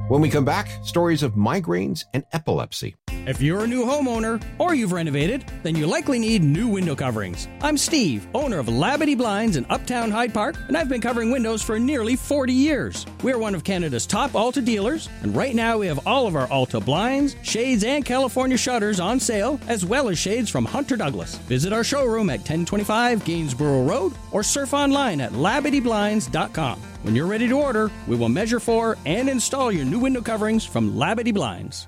When we come back, stories of migraines and epilepsy. If you're a new homeowner or you've renovated, then you likely need new window coverings. I'm Steve, owner of Labadee Blinds in Uptown Hyde Park, and I've been covering windows for nearly 40 years. We're one of Canada's top Alta dealers, and right now we have all of our Alta blinds, shades, and California shutters on sale, as well as shades from Hunter Douglas. Visit our showroom at 1025 Gainsborough Road or surf online at LabadeeBlinds.com. When you're ready to order, we will measure for and install your new window coverings from Labadee Blinds.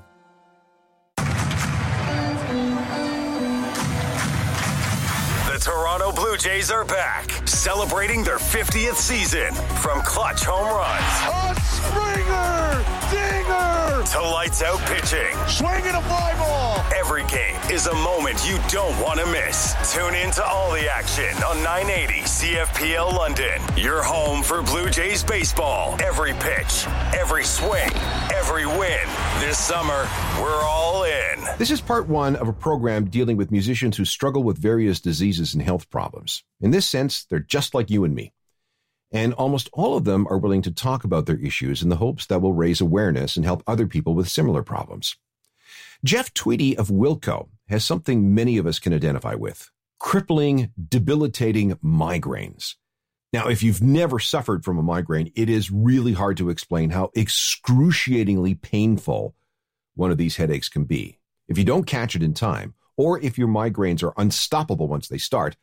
The Toronto Blue Jays are back, celebrating their 50th season. From clutch home runs, a Springer, dinger, to lights out pitching, swinging a fly ball. Every game is a moment you don't want to miss. Tune in to all the action on 980 CFPL London. Your home for Blue Jays baseball. Every pitch, every swing, every win. This summer, we're all in. This is part one of a program dealing with musicians who struggle with various diseases and health problems. In this sense, they're just like you and me. And almost all of them are willing to talk about their issues in the hopes that will raise awareness and help other people with similar problems. Jeff Tweedy of Wilco has something many of us can identify with: crippling, debilitating migraines. Now, if you've never suffered from a migraine, it is really hard to explain how excruciatingly painful one of these headaches can be. If you don't catch it in time, or if your migraines are unstoppable once they start,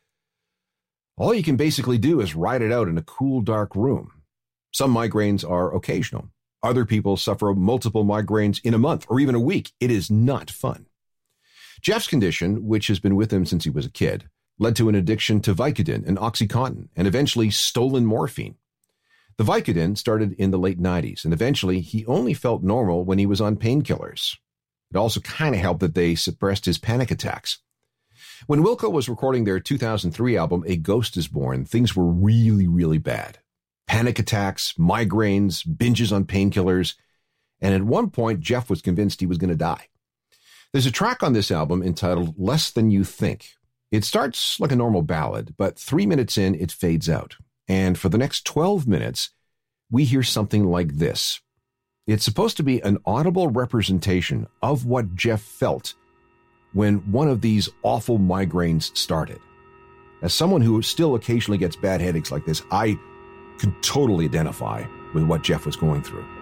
all you can basically do is ride it out in a cool, dark room. Some migraines are occasional. Other people suffer multiple migraines in a month or even a week. It is not fun. Jeff's condition, which has been with him since he was a kid, led to an addiction to Vicodin and OxyContin and eventually stolen morphine. The Vicodin started in the late 90s, and eventually he only felt normal when he was on painkillers. It also kind of helped that they suppressed his panic attacks. When Wilco was recording their 2003 album, A Ghost is Born, things were really, really bad. Panic attacks, migraines, binges on painkillers, and at one point, Jeff was convinced he was going to die. There's a track on this album entitled Less Than You Think. It starts like a normal ballad, but 3 minutes in, it fades out. And for the next 12 minutes, we hear something like this. It's supposed to be an audible representation of what Jeff felt when one of these awful migraines started. As someone who still occasionally gets bad headaches like this, I could totally identify with what Jeff was going through.